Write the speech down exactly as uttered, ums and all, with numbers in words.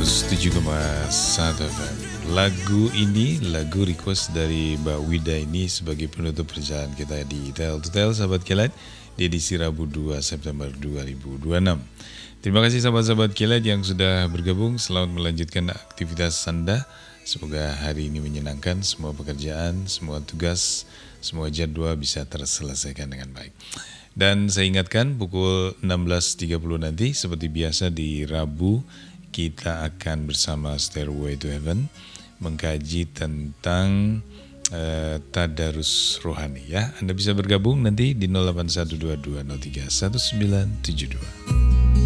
seratus tujuh koma satu F M. Lagu ini, lagu request dari Mbak Wida ini sebagai penutup perjalanan kita di Tell to Tell, sahabat Kilat, di edisi Rabu dua September dua ribu dua puluh enam. Terima kasih sahabat-sahabat Kilat yang sudah bergabung. Selamat melanjutkan aktivitas Anda. Semoga hari ini menyenangkan, semua pekerjaan, semua tugas, semua jadwal bisa terselesaikan dengan baik. Dan saya ingatkan pukul enam belas tiga puluh nanti seperti biasa di Rabu kita akan bersama Stairway to Heaven mengkaji tentang uh, tadarus rohani ya. Anda bisa bergabung nanti di nol delapan satu dua dua nol tiga satu sembilan tujuh dua.